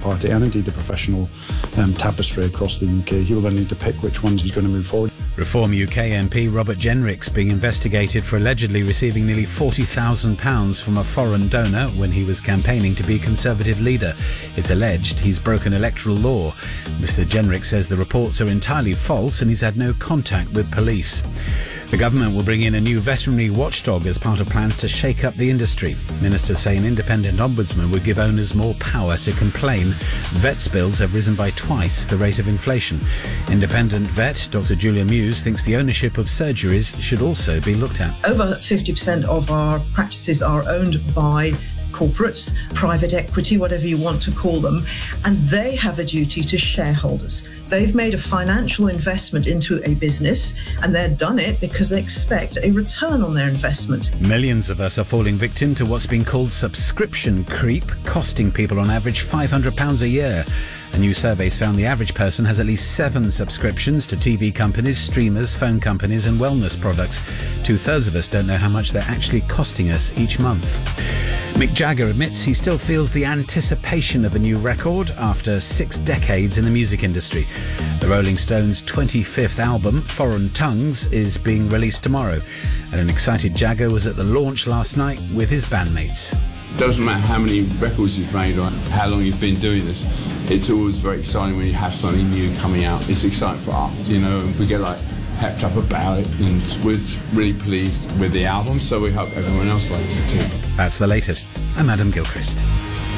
party and indeed the professional tapestry across the UK. He will then need to pick which ones he's going to move forward. Reform UK MP Robert Jenrick's being investigated for allegedly receiving nearly £40,000 from a foreign donor when he was campaigning to be Conservative leader. It's alleged he's broken electoral law. Mr Jenrick says the reports are entirely false and he's had no contact with police. The government will bring in a new veterinary watchdog as part of plans to shake up the industry. Ministers say an independent ombudsman would give owners more power to complain. Vets' bills have risen by twice the rate of inflation. Independent vet Dr Julia Muse thinks the ownership of surgeries should also be looked at. Over 50% of our practices are owned by corporates, private equity, whatever you want to call them, and they have a duty to shareholders. They've made a financial investment into a business and they've done it because they expect a return on their investment. Millions of us are falling victim to what's been called subscription creep, costing people on average £500 a year. A new survey's found the average person has at least 7 subscriptions to TV companies, streamers, phone companies and wellness products. 2/3 of us don't know how much they're actually costing us each month. Mick Jagger admits he still feels the anticipation of a new record after 6 decades in the music industry. The Rolling Stones' 25th album, Foreign Tongues, is being released tomorrow. And an excited Jagger was at the launch last night with his bandmates. Doesn't matter how many records you've made or how long you've been doing this, it's always very exciting when you have something new coming out. It's exciting for us, you know, and we get pepped up about it, and we're really pleased with the album, so we hope everyone else likes it too. That's the latest. I'm Adam Gilchrist.